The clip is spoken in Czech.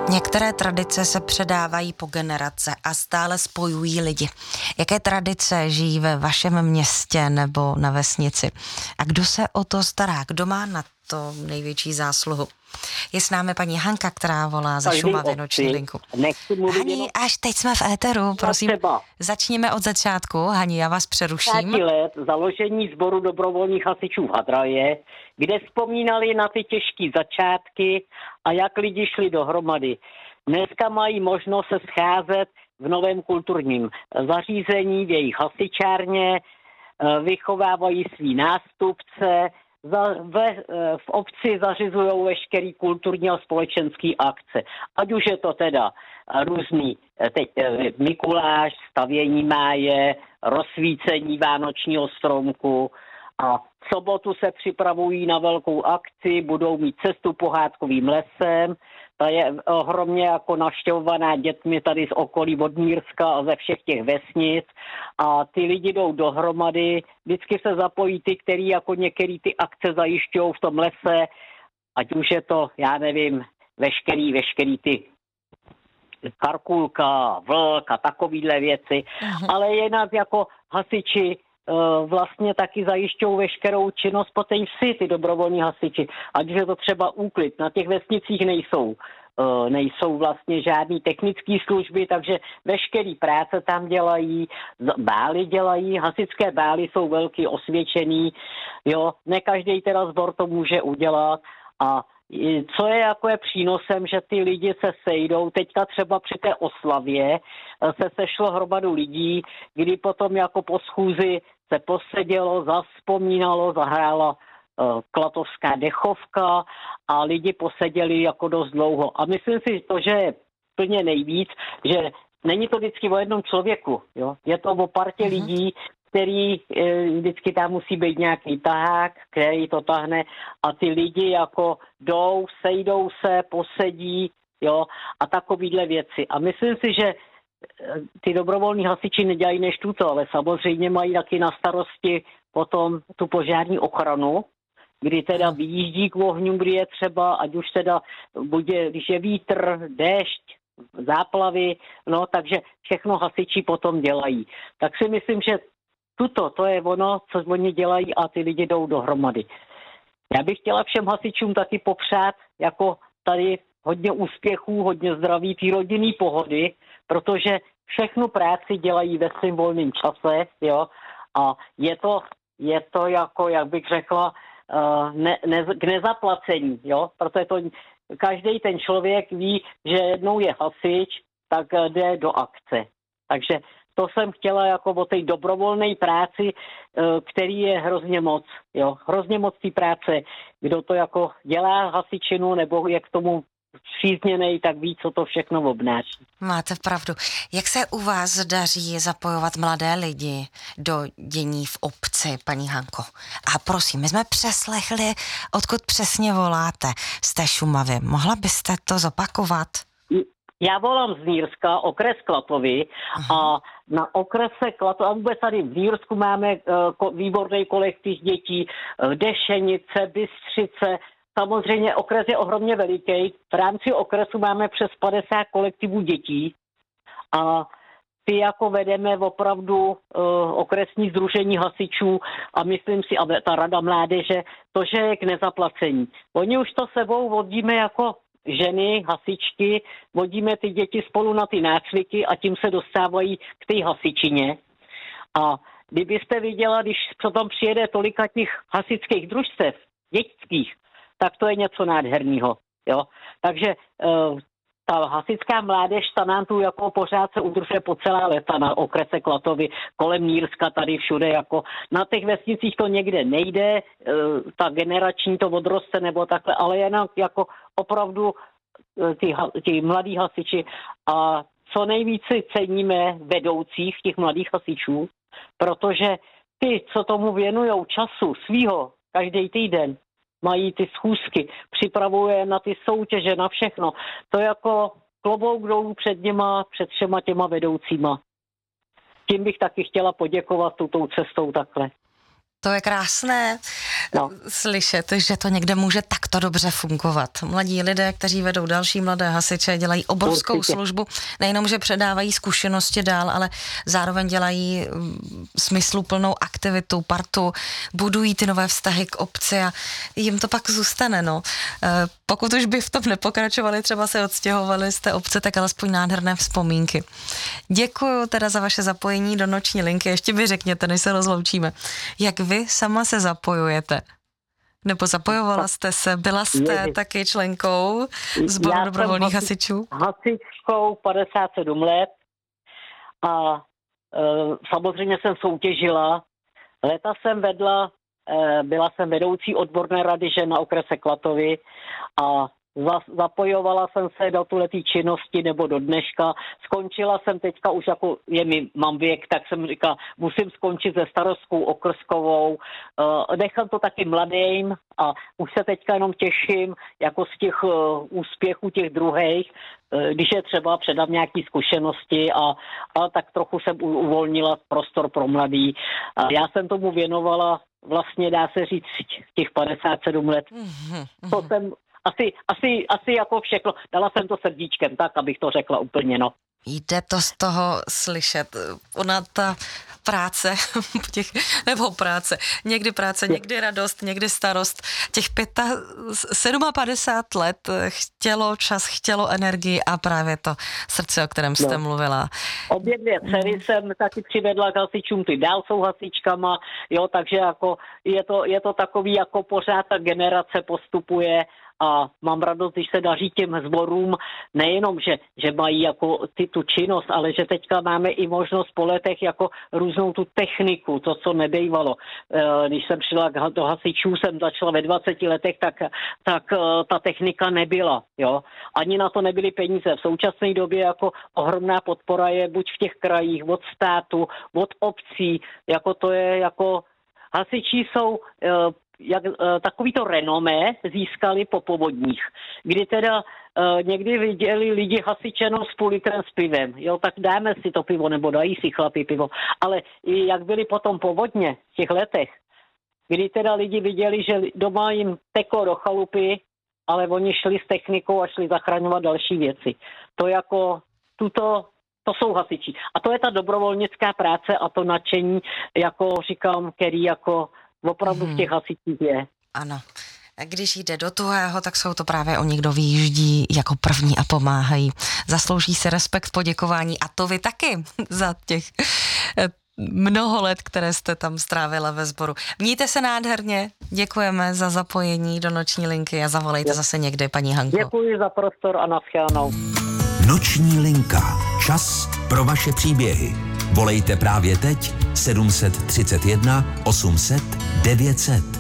Některé tradice se předávají po generace a stále spojují lidi. Jaké tradice žijí ve vašem městě nebo na vesnici? A kdo se o to stará? Kdo má na to největší zásluhu? Je s námi paní Hanka, která volá ze Šumavy, noční linku. Hani, až teď jsme v éteru, prosím, začněme od začátku. Hani, já vás přeruším. 50 let založení sboru dobrovolných hasičů v Hadraje, kde vzpomínali na ty těžké začátky a jak lidi šli dohromady. Dneska mají možnost se scházet v novém kulturním zařízení, v jejich hasičárně, vychovávají svý nástupce, v obci zařizují veškerý kulturní a společenský akce. Ať už je to teda různý teď Mikuláš, stavění máje, rozsvícení vánočního stromku a v sobotu se připravují na velkou akci, budou mít cestu pohádkovým lesem. Ta je ohromně jako navštěvovaná dětmi tady z okolí Vodnírska a ze všech těch vesnic a ty lidi jdou dohromady, vždycky se zapojí ty, který jako některý ty akce zajišťují v tom lese, ať už je to, já nevím, veškerý ty karkulka, vlk a takovýhle věci, ale jinak jako hasiči vlastně taky zajišťují veškerou činnost po té vsi, ty dobrovolní hasiči. Ať je to třeba úklid, na těch vesnicích nejsou vlastně žádný technické služby, takže veškerý práce tam dělají, bály dělají, hasičské bály jsou velký osvědčený, jo, ne každý teda sbor to může udělat a co je jako je přínosem, že ty lidi se sejdou, teďka třeba při té oslavě se sešlo hromadu lidí, kdy potom jako po schůzi se posedělo, zavzpomínalo, zahrála klatovská dechovka a lidi poseděli jako dost dlouho. A myslím si, že je plně nejvíc, že není to vždycky o jednom člověku, jo? Je to o partě lidí, který vždycky tam musí být nějaký tahák, který to tahne a ty lidi jako jdou, sejdou se, posedí, jo, a takovýhle věci. A myslím si, že ty dobrovolní hasiči nedělají než tuto, ale samozřejmě mají taky na starosti potom tu požární ochranu, kdy teda vyjíždí k ohňu, kdy je třeba, ať už teda bude, když je vítr, déšť, záplavy, no, takže všechno hasiči potom dělají. Tak si myslím, že to je ono, co oni dělají a ty lidi jdou dohromady. Já bych chtěla všem hasičům taky popřát jako tady hodně úspěchů, hodně zdraví, té rodinné pohody, protože všechnu práci dělají ve svém volném čase, jo, a je to jako, jak bych řekla, k nezaplacení, jo, protože to každý ten člověk ví, že jednou je hasič, tak jde do akce. Takže to jsem chtěla jako o té dobrovolné práci, který je hrozně moc, jo, hrozně moc té práce. Kdo to jako dělá hasičinu nebo je k tomu přízněnej, tak ví, co to všechno obnáší. Máte pravdu. Jak se u vás daří zapojovat mladé lidi do dění v obci, paní Hanko? A prosím, my jsme přeslechli, odkud přesně voláte z té Šumavy. Mohla byste to zopakovat? Já volám z Nýrska, okres Klatovy a na okrese Klatovy, a vůbec tady v Nýrsku máme výborný kolektiv dětí, Dešenice, Bystřice, samozřejmě okres je ohromně veliký, v rámci okresu máme přes 50 kolektivů dětí a ty jako vedeme opravdu okresní sdružení hasičů a myslím si, a ta rada mládeže, to, že je k nezaplacení. Oni už to sebou vodíme jako ženy, hasičky, vodíme ty děti spolu na ty nácviky a tím se dostávají k té hasičině. A kdybyste viděla, když potom přijede tolika těch hasičských družstev, dětských, tak to je něco nádherného. Jo? Takže ta hasičská mládež, ta nám tu jako pořád se udržuje po celá léta na okrese Klatovy, kolem Nýrska, tady všude, jako na těch vesnicích to někde nejde, ta generační to odroste nebo takhle, ale jenom jako opravdu ty mladí hasiči a co nejvíce ceníme vedoucích těch mladých hasičů, protože ty, co tomu věnujou času svýho každý týden, mají ty schůzky, připravuje na ty soutěže, na všechno. To jako klobouk dolů před něma, před všema těma vedoucíma. Tím bych taky chtěla poděkovat touto cestou takhle. To je krásné slyšet, že to někde může takto dobře fungovat. Mladí lidé, kteří vedou další mladé hasiče, dělají obrovskou službu. Nejenom, že předávají zkušenosti dál, ale zároveň dělají smysluplnou aktivitu, partu, budují ty nové vztahy k obci a jim to pak zůstane. No. Pokud už by v tom nepokračovali, třeba se odstěhovali z té obce, tak alespoň nádherné vzpomínky. Děkuju teda za vaše zapojení do noční linky. Ještě mi řekněte, než se rozloučíme, jak vy sama se zapojujete? Nebo zapojovala jste se? Byla jste taky členkou sboru dobrovolných hasičů? Hasičkou 57 let a samozřejmě jsem soutěžila. Léta jsem vedla, byla jsem vedoucí odborné rady žen na okrese Klatovy a zapojovala jsem se do tuhletý činnosti nebo do dneška. Skončila jsem teďka už jako mám věk, tak jsem říkala, musím skončit se starostkou okrskovou. Nechám to taky mladým a už se teďka jenom těším jako z těch úspěchů těch druhých, když je třeba předat nějaké zkušenosti a tak trochu jsem uvolnila prostor pro mladý. A já jsem tomu věnovala vlastně, dá se říct, těch 57 let. To jsem asi jako všechno. Dala jsem to srdíčkem, tak, abych to řekla úplně, no. Jde to z toho slyšet. Ona ta práce, někdy práce, někdy radost, někdy starost. Těch 57 let chtělo čas, chtělo energii a právě to srdce, o kterém jste mluvila. Obě dvě dcery jsem taky přivedla k hasičům, ty dál jsou hasičkama, jo, takže jako je to takový, jako pořád ta generace postupuje. A mám radost, když se daří těm sborům, nejenom, že mají jako tu činnost, ale že teďka máme i možnost po letech jako různou tu techniku, to, co nebejvalo. Když jsem přišla do hasičů, jsem začala ve 20 letech, tak ta technika nebyla, jo. Ani na to nebyly peníze. V současné době jako ohromná podpora je buď v těch krajích, od státu, od obcí, jako to je jako hasiči jsou takovýto renomé získali po povodních, kdy teda někdy viděli lidi hasičenou s půl litrem s pivem, jo, tak dáme si to pivo, nebo dají si chlapi pivo, ale i jak byli potom povodně v těch letech, kdy teda lidi viděli, že doma jim teklo do chalupy, ale oni šli s technikou a šli zachraňovat další věci. To jako to jsou hasiči. A to je ta dobrovolnická práce a to nadšení, jako říkám, který jako opravdu v těch hasičích je. Ano. A když jde do tuhého, tak jsou to právě oni, kdo vyjíždí jako první a pomáhají. Zaslouží se respekt, poděkování a to vy taky za těch mnoho let, které jste tam strávila ve sboru. Mějte se nádherně, děkujeme za zapojení do noční linky a zavolejte zase někdy, paní Hanko. Děkuji za prostor a naschledanou. Noční linka. Čas pro vaše příběhy. Volejte právě teď 731 800 900.